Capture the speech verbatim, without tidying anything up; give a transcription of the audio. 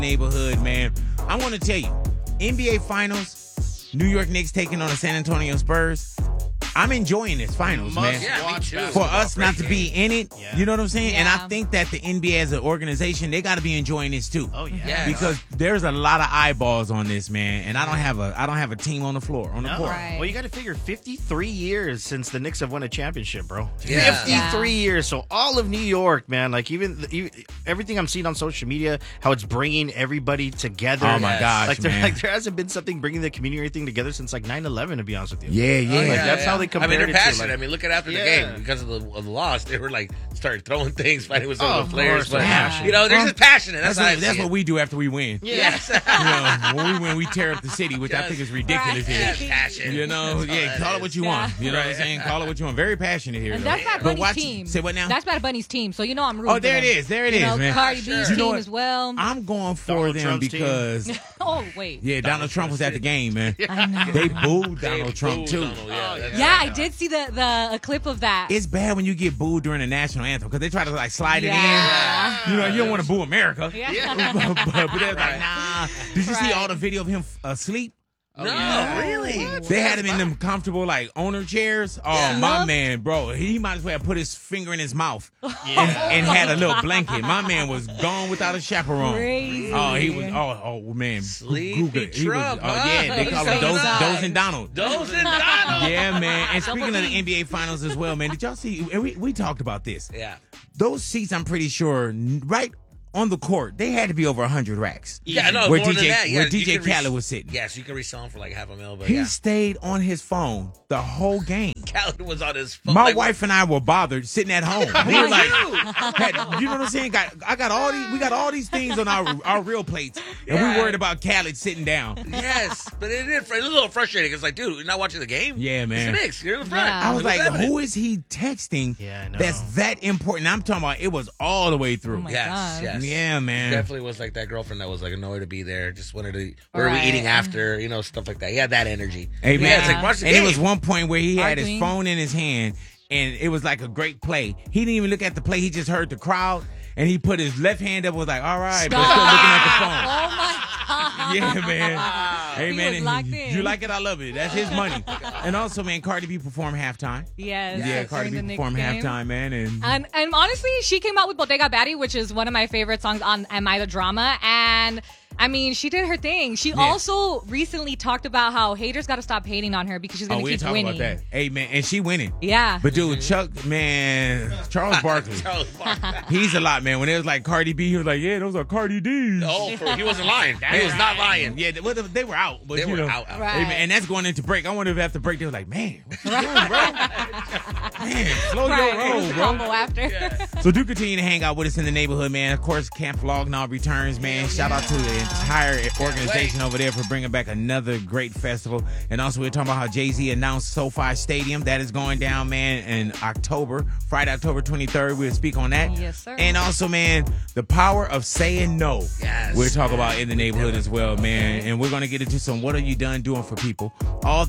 neighborhood, man. I want to tell you, N B A Finals, New York Knicks taking on the San Antonio Spurs. I'm enjoying this finals, man. Yeah, me too. For us not to be in it, Yeah. you know what I'm saying? Yeah. And I think that the N B A as an organization, they got to be enjoying this too. Oh, yeah. Yeah. Because there's a lot of eyeballs on this, man, and I don't have a I don't have a team on the floor on the No. court. Right. Well, you got to figure fifty-three years since the Knicks have won a championship, bro. Yeah. fifty-three years. So all of New York, man, like even, even everything I'm seeing on social media, how it's bringing everybody together. Oh my Yes. gosh, Like there, man. like there hasn't been something bringing the community thing together since like nine eleven, to be honest with you. Yeah, yeah. Oh, Like, that's how they I compared mean, they're it to, passionate. like- I mean, look at after the Yeah. game because of the, of the loss. They were like started throwing things, fighting with some Oh, of of the players. course, But passion. you know, they're Well, just passionate. That's, That's, how I what, that's see what it. we do after we win. Yes. You know, when we win, we tear up the city, which I Yes. think is ridiculous Right. here. Yeah, passion. You know, That's all yeah, that call it is. what you Yeah. want. You know what I'm saying? Call it what you want. Very passionate here. And though. that's Bad But Bunny's watch, team. Say what now? That's Bad Bunny's team, so you know I'm rooting Oh, there for it them. is. There it you is, know, man. Cardi Sure. B's You know team what? as well. I'm going for Donald them Trump's team. because, oh, wait. yeah, Donald Trump was at the game, man. I know. They booed They Donald Trump, booed too. Donald, yeah, that's- Yeah, I did see the, the a clip of that. It's bad when you get booed during the national anthem because they try to, like, slide Yeah. it in. You know, you don't want to boo America. Yeah. but, but they're like, nah. Did you see Right. all the video of him asleep? No, yeah. really? They had him in them comfortable, like, owner chairs. Oh, Yeah. my Love- man, bro. He might as well have put his finger in his mouth and, and had a little blanket. My man was gone without a chaperone. Crazy. Oh, he was, oh, oh man. Sleepy Google it. He was- Trump, oh, huh? yeah, they call him He's Doze, so Dozing Donald. Those and Donald. Yeah, man. And speaking of the Double N B A Finals as well, man, did y'all see? and We, we talked about this. Yeah. Those seats, I'm pretty sure, n- right on the court, they had to be over one hundred racks. Yeah, no, Where more D J than that. Yeah, where you D J can res- Khaled was sitting. Yes, you can resell him for like half a mil, but He yeah. stayed on his phone the whole game. Khaled was on his phone. My like, wife and I were bothered sitting at home. We were like, had- you know what I'm saying? Got, I got all these. We got all these things on our our real plates, and Yeah. we worried about Khaled sitting down. Yes, but it is. It's a little frustrating. It's like, dude, you're not watching the game. Yeah, man. It's the Knicks. You're in the front. Yeah. I was What's like, happening? who is he texting? Yeah, I know. That's that important. I'm talking about. It was all the way through. Oh my Yes, God. yes. Yeah, man. Definitely was like that girlfriend that was like annoyed to be there. Just wanted to. Where are we Right. eating after? You know, stuff like that. He had that energy. Hey, man. Yeah, it's like watch the And game. it was one point where he had his Arguing. phone in his hand, and it was like a great play. He didn't even look at the play. He just heard the crowd, and he put his left hand up. Was like, all right, but still looking at the phone. Oh, my God. Yeah, man. Hey, He man. was and locked in. You like it? I love it. That's his money. And also, man, Cardi B performed halftime. Yes. Yeah, Cardi during B the performed Knicks game. halftime, man. And And, and honestly, she came out with Bodega Baddie, which is one of my favorite songs on Am I the Drama? And I mean, she did her thing. She also recently talked about how haters got to stop hating on her because she's oh, going to we keep talking winning. about that. Hey, man, and she winning. Yeah. But dude, Chuck, man, Charles Barkley, Charles Barkley. he's a lot, man. When it was like Cardi B, he was like, yeah, those are Cardi D's. Oh, for, he wasn't lying. He was not lying. Yeah, they, well, they were out, but They you were know, out, out. Right. Hey, man, and that's going into break. I wonder if after break they were like, man, what's going on, bro? Man, slow Right. your roll, bro. Combo after. So do continue to hang out with us in the neighborhood, man. Of course, Camp Vlog now returns, man. Shout out to the entire organization over there for bringing back another great festival. And also, we're talking about how Jay-Z announced SoFi Stadium. That is going down, man, in October, Friday, October twenty-third. We'll speak on that. Yes, sir. And also, man, the power of saying no. Yes. We'll talk about in the neighborhood as well, man. And we're going to get into some what are you done doing for people. All that.